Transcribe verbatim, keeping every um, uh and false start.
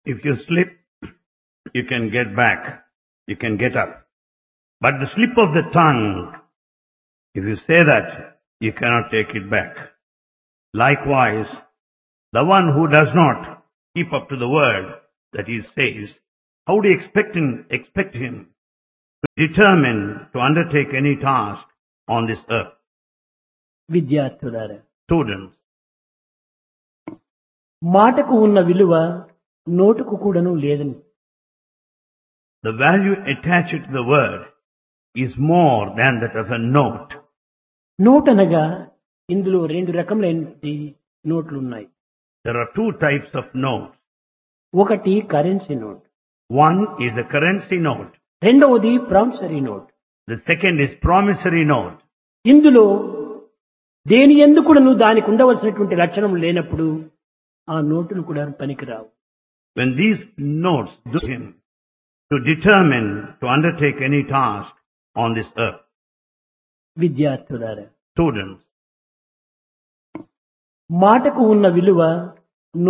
If you slip, you can get back, you can get up. But the slip of the tongue, if you say that, you cannot take it back. Likewise, the one who does not keep up to the word that he says, how do you expect him, expect him to determine to undertake any task on this earth? విద్యార్థులారా, Students, మాటకు ఉన్న విలువ నోటుకు కూడాను లేదని. the value attached to the word is more than that of a note. Note అనగా ఇందులో రెండు రకములైన నోట్లు ఉన్నాయి. There are two types of notes. ఒకటి currency note, One is a currency note. రెండవది promissory note. The second is promissory note. ఇందులో దేని యందు కూడాను దానికి ఉండవలసినటువంటి లక్షణం లేనప్పుడు ఆ నోటులు కూడా పనికిరావు. When these notes do him to determine to undertake any task on this earth. విద్యార్థులారా, Students, మాటకు ఉన్న విలువ